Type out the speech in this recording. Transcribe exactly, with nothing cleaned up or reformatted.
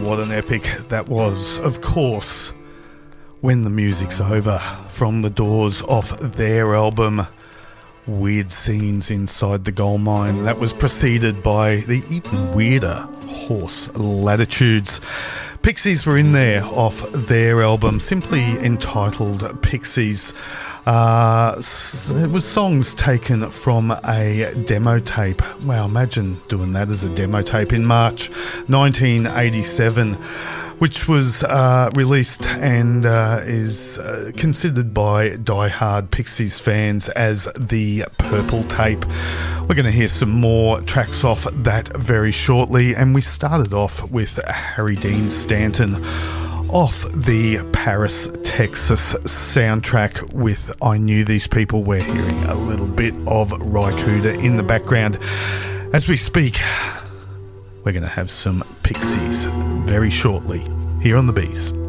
What an epic that was. Of course, When the Music's Over, from the Doors, off their album Weird Scenes Inside the Gold Mine. That was preceded by the even weirder Horse Latitudes. Pixies were in there off their album, simply entitled Pixies. Uh, it was songs taken from a demo tape. Wow, imagine doing that as a demo tape in March nineteen eighty-seven, which was uh, released and uh, is uh, considered by die-hard Pixies fans as the Purple Tape. We're going to hear some more tracks off that very shortly, and we started off with Harry Dean Stanton off the Paris, Texas soundtrack with I Knew These People. We're hearing a little bit of Ry Cooder in the background. As we speak, we're going to have some Pixies very shortly here on The Bees.